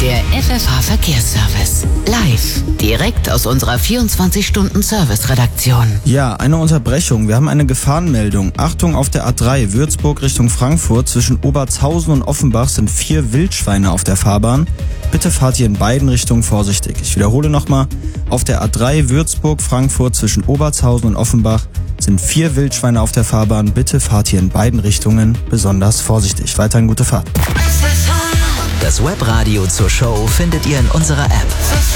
Der FFH Verkehrsservice. Live. Direkt aus unserer 24-Stunden-Service-Redaktion. Ja, eine Unterbrechung. Wir haben eine Gefahrenmeldung. Achtung, auf der A3 Würzburg Richtung Frankfurt zwischen Obertshausen und Offenbach sind 4 Wildschweine auf der Fahrbahn. Bitte fahrt ihr in beiden Richtungen vorsichtig. Ich wiederhole nochmal. Auf der A3 Würzburg-Frankfurt zwischen Obertshausen und Offenbach sind 4 Wildschweine auf der Fahrbahn. Bitte fahrt ihr in beiden Richtungen besonders vorsichtig. Weiterhin gute Fahrt. Das Webradio zur Show findet ihr in unserer App.